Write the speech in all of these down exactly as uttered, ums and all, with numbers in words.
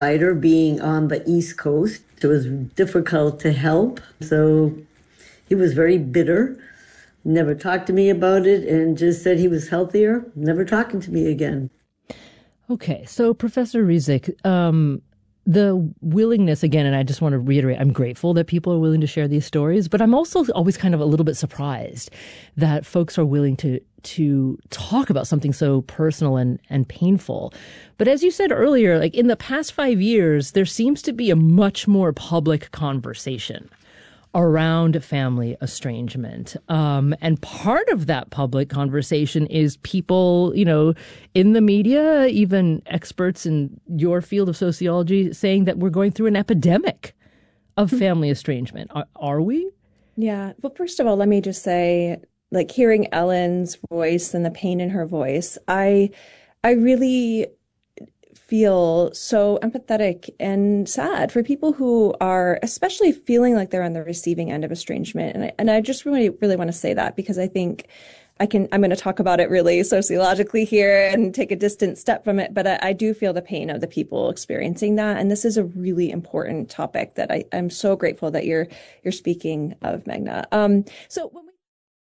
Writer being on the East Coast, it was difficult to help. So he was very bitter, never talked to me about it, and just said he was healthier, never talking to me again. Okay, so Professor Rezac, um, the willingness, again, and I just want to reiterate, I'm grateful that people are willing to share these stories, but I'm also always kind of a little bit surprised that folks are willing to to talk about something so personal and, and painful. But as you said earlier, like in the past five years, there seems to be a much more public conversation around family estrangement. Um, and part of that public conversation is people, you know, in the media, even experts in your field of sociology, saying that we're going through an epidemic of family estrangement. Are, are we? Yeah. Well, first of all, let me just say, like hearing Ellen's voice and the pain in her voice, I, I really feel so empathetic and sad for people who are especially feeling like they're on the receiving end of estrangement. And I, and I just really, really want to say that because I think I can, I'm going to talk about it really sociologically here and take a distant step from it. But I, I do feel the pain of the people experiencing that. And this is a really important topic that I, I'm so grateful that you're, you're speaking of, Meghna. Um, so when we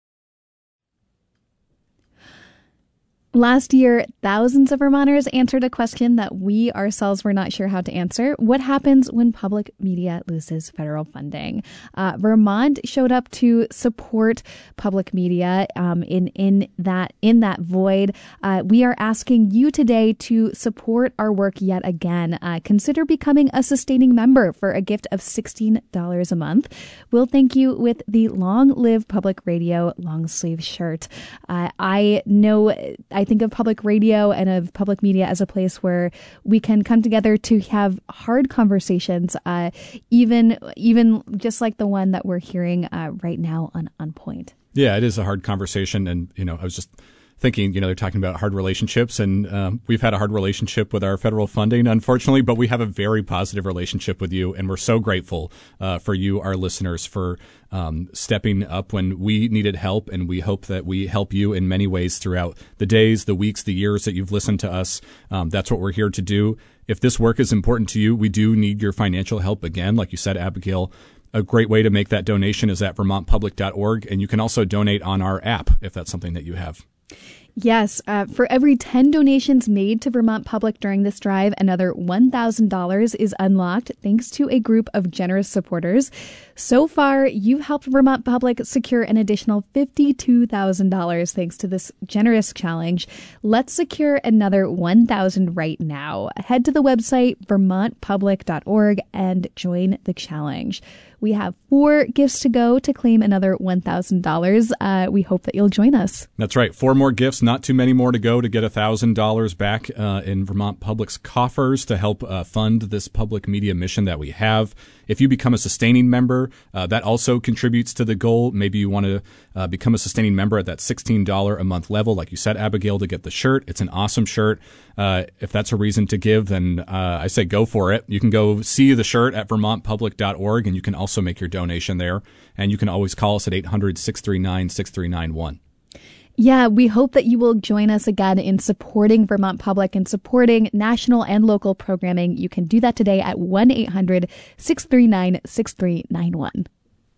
Last year, thousands of Vermonters answered a question that we ourselves were not sure how to answer. What happens when public media loses federal funding? Uh, Vermont showed up to support public media um, in in that in that void. Uh, we are asking you today to support our work yet again. Uh, consider becoming a sustaining member for a gift of sixteen dollars a month. We'll thank you with the Long Live Public Radio long sleeve shirt. Uh, I know I I think of public radio and of public media as a place where we can come together to have hard conversations, uh, even even just like the one that we're hearing uh, right now on On Point. Yeah, it is a hard conversation. And, you know, I was just thinking, you know, they're talking about hard relationships, and um, we've had a hard relationship with our federal funding, unfortunately, but we have a very positive relationship with you, and we're so grateful uh, for you, our listeners, for um, stepping up when we needed help, and we hope that we help you in many ways throughout the days, the weeks, the years that you've listened to us. Um, that's what we're here to do. If this work is important to you, we do need your financial help. Again, like you said, Abigail, a great way to make that donation is at vermont public dot org, and you can also donate on our app if that's something that you have. Yes, uh, for every ten donations made to Vermont Public during this drive, another one thousand dollars is unlocked thanks to a group of generous supporters. So far, you've helped Vermont Public secure an additional fifty-two thousand dollars thanks to this generous challenge. Let's secure another one thousand dollars right now. Head to the website vermont public dot org and join the challenge. We have four gifts to go to claim another one thousand dollars. Uh, we hope that you'll join us. That's right. Four more gifts, not too many more to go to get one thousand dollars back uh, in Vermont Public's coffers to help uh, fund this public media mission that we have. If you become a sustaining member, uh, that also contributes to the goal. Maybe you want to uh, become a sustaining member at that sixteen dollars a month level, like you said, Abigail, to get the shirt. It's an awesome shirt. Uh, if that's a reason to give, then uh, I say go for it. You can go see the shirt at vermont public dot org, and you can also make your donation there. And you can always call us at eight hundred, six three nine, six three nine one. Yeah, we hope that you will join us again in supporting Vermont Public and supporting national and local programming. You can do that today at one eight hundred, six three nine, six three nine one.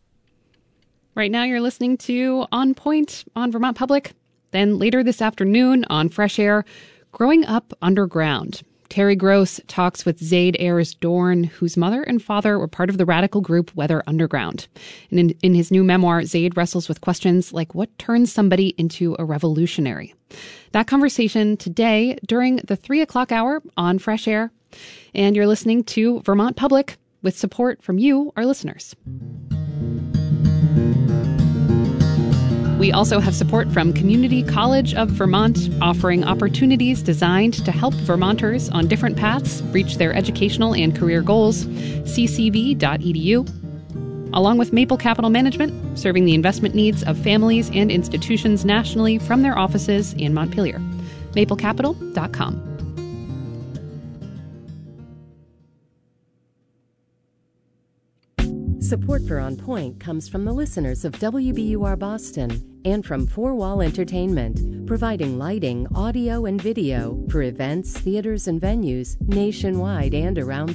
Right now you're listening to On Point on Vermont Public. Then later this afternoon on Fresh Air, Growing Up Underground. Terry Gross talks with Zaid Ayers Dorn, whose mother and father were part of the radical group Weather Underground. And in, in his new memoir, Zaid wrestles with questions like what turns somebody into a revolutionary. That conversation today during the three o'clock hour on Fresh Air. And you're listening to Vermont Public with support from you, our listeners. We also have support from Community College of Vermont, offering opportunities designed to help Vermonters on different paths reach their educational and career goals. c c v dot e d u. Along with Maple Capital Management, serving the investment needs of families and institutions nationally from their offices in Montpelier. maple capital dot com. Support for On Point comes from the listeners of W B U R Boston and from Four Wall Entertainment, providing lighting, audio, and video for events, theaters, and venues nationwide and around the